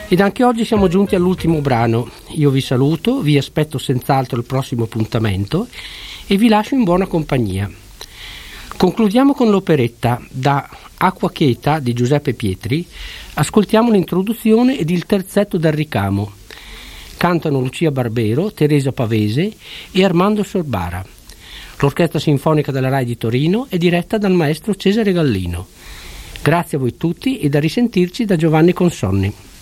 Ed anche oggi siamo giunti all'ultimo brano. Io vi saluto, vi aspetto senz'altro al prossimo appuntamento e vi lascio in buona compagnia. Concludiamo con l'operetta da Acqua cheta di Giuseppe Pietri. Ascoltiamo l'introduzione ed il terzetto dal ricamo. Cantano Lucia Barbero, Teresa Pavese e Armando Sorbara. L'Orchestra Sinfonica della Rai di Torino è diretta dal maestro Cesare Gallino. Grazie a voi tutti e da risentirci da Giovanni Consonni.